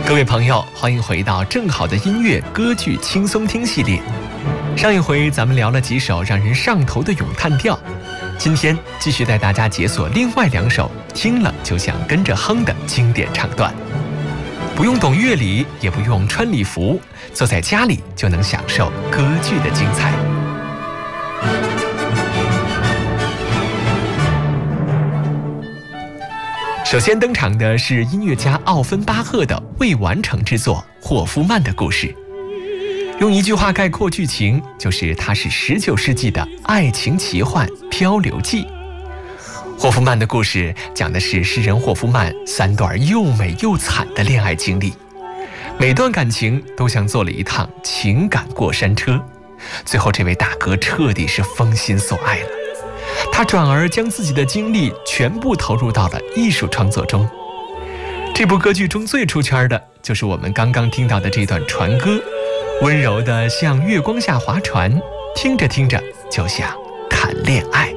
各位朋友，欢迎回到正好的音乐歌剧轻松听系列。上一回咱们聊了几首让人上头的咏叹调，今天继续带大家解锁另外2首听了就想跟着哼的经典唱段。不用懂乐理，也不用穿礼服，坐在家里就能享受歌剧的精彩。首先登场的是音乐家奥芬巴赫的未完成之作《霍夫曼的故事》。用一句话概括剧情，就是它是19世纪的爱情奇幻漂流记。霍夫曼的故事讲的是诗人霍夫曼3段又美又惨的恋爱经历，每段感情都像坐了一趟情感过山车，最后这位大哥彻底是封心所爱了。他转而将自己的精力全部投入到了艺术创作中。这部歌剧中最出圈的就是我们刚刚听到的这段船歌，温柔的像月光下划船，听着听着就想谈恋爱。